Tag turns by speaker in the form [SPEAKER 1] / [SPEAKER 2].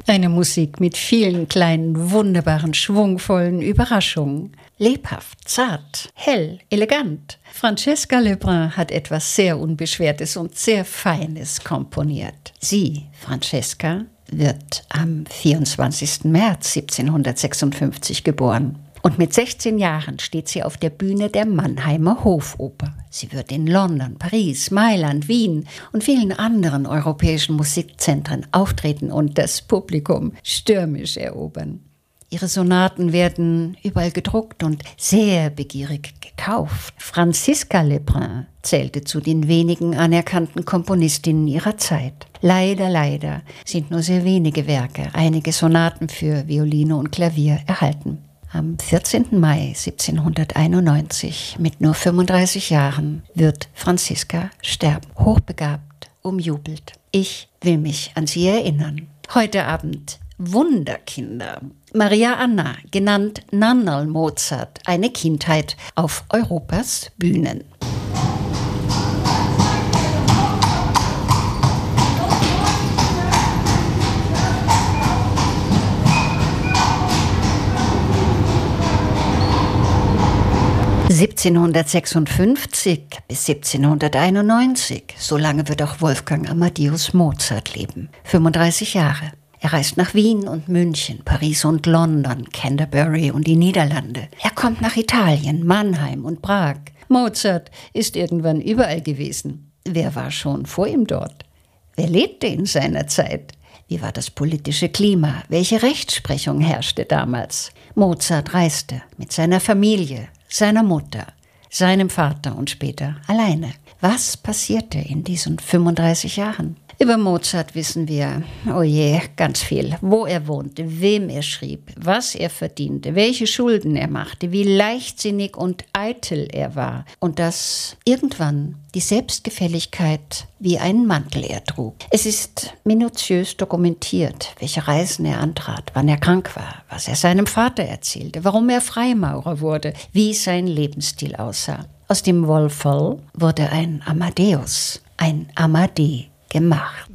[SPEAKER 1] Eine Musik mit vielen kleinen, wunderbaren, schwungvollen Überraschungen. Lebhaft, zart, hell, elegant. Francesca Lebrun hat etwas sehr Unbeschwertes und sehr Feines komponiert. Sie, Francesca, wird am 24. März 1756 geboren. Und mit 16 Jahren steht sie auf der Bühne der Mannheimer Hofoper. Sie wird in London, Paris, Mailand, Wien und vielen anderen europäischen Musikzentren auftreten und das Publikum stürmisch erobern. Ihre Sonaten werden überall gedruckt und sehr begierig gekauft. Franziska Lebrun zählte zu den wenigen anerkannten Komponistinnen ihrer Zeit. Leider sind nur sehr wenige Werke, einige Sonaten für Violine und Klavier erhalten. Am 14. Mai 1791, mit nur 35 Jahren, wird Franziska sterben. Hochbegabt, umjubelt. Ich will mich an sie erinnern. Heute Abend Wunderkinder. Maria Anna, genannt Nannerl Mozart, eine Kindheit auf Europas Bühnen. (1756 bis 1791), so lange wird auch Wolfgang Amadeus Mozart leben. 35 Jahre. Er reist nach Wien und München, Paris und London, Canterbury und die Niederlande. Er kommt nach Italien, Mannheim und Prag. Mozart ist irgendwann überall gewesen. Wer war schon vor ihm dort? Wer lebte in seiner Zeit? Wie war das politische Klima? Welche Rechtsprechung herrschte damals? Mozart reiste mit seiner Familie, seiner Mutter, seinem Vater und später alleine. Was passierte in diesen 35 Jahren? Über Mozart wissen wir, oh je, ganz viel. Wo er wohnte, wem er schrieb, was er verdiente, welche Schulden er machte, wie leichtsinnig und eitel er war. Und dass irgendwann die Selbstgefälligkeit wie einen Mantel er trug. Es ist minutiös dokumentiert, welche Reisen er antrat, wann er krank war, was er seinem Vater erzählte, warum er Freimaurer wurde, wie sein Lebensstil aussah. Aus dem Wolferl wurde ein Amadeus, ein Amadee gemacht.